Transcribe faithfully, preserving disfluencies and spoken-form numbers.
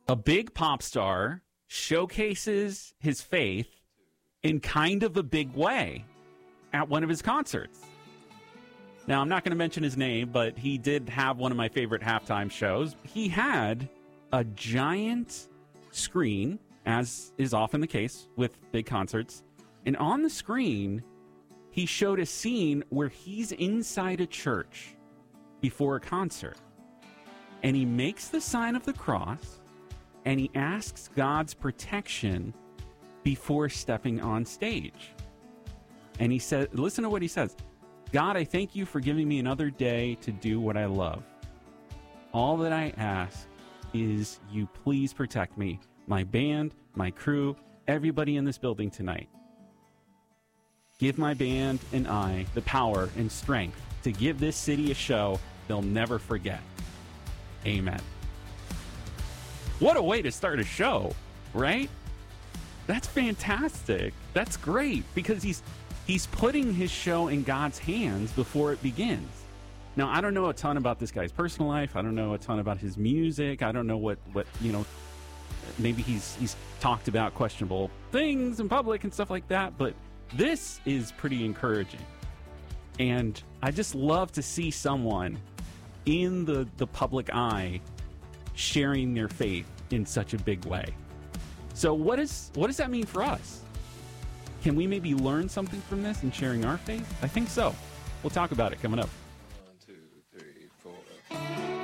A big pop star showcases his faith in kind of a big way at one of his concerts. Now, I'm not going to mention his name, but he did have one of my favorite halftime shows. He had a giant screen, as is often the case with big concerts. And on the screen, he showed a scene where he's inside a church before a concert. And he makes the sign of the cross, and he asks God's protection before stepping on stage. And he said, listen to what he says. God, I thank you for giving me another day to do what I love. All that I ask is you please protect me, my band, my crew, everybody in this building tonight. Give my band and I the power and strength to give this city a show they'll never forget. Amen. What a way to start a show, right? That's fantastic. That's great because he's he's putting his show in God's hands before it begins. Now, I don't know a ton about this guy's personal life. I don't know a ton about his music. I don't know what, what you know, maybe he's he's talked about questionable things in public and stuff like that, but this is pretty encouraging. And I just love to see someone in the, the public eye sharing their faith in such a big way. So what is what does that mean for us? Can we maybe learn something from this in sharing our faith? I think so. We'll talk about it coming up.